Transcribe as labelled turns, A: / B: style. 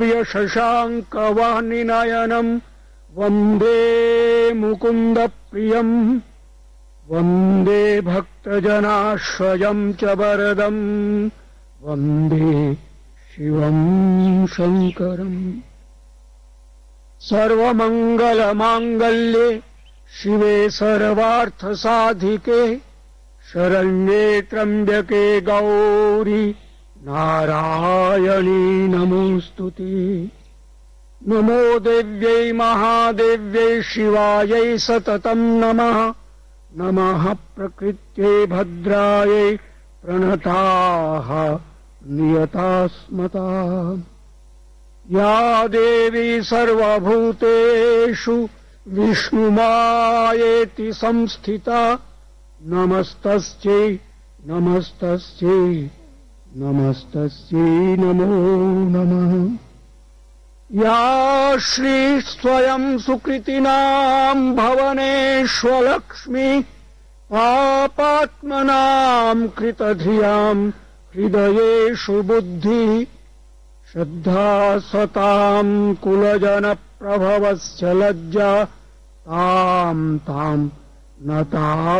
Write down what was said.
A: शशाङ्कवाहिनिनयनम् वन्दे मुकुन्दप्रियम् वन्दे भक्तजनाश्रयम् च वरदम् वन्दे शिवम् शङ्करम्। सर्वमङ्गलमाङ्गल्ये शिवे सर्वार्थसाधिके शरण्ये त्र्यम्बके गौरी नारायणी नमोऽस्तुते। नमो देव्यै महादेव्यै शिवायै सततं नमः। नमः प्रकृत्यै भद्रायै प्रणताः नियतास्मता। या देवी सर्वभूतेषु विष्णुमायेति संस्थिता नमस्तस्यै नमस्तस्यै नमस्तस्यै नमो नमः। या श्री स्वयं सुकृतिनां भवनेष्वलक्ष्मी पापात्मनां कृतधियां हृदयेषु बुद्धिः श्रद्धा सतां कुलजनप्रभवस्य लज्जा तां तां नता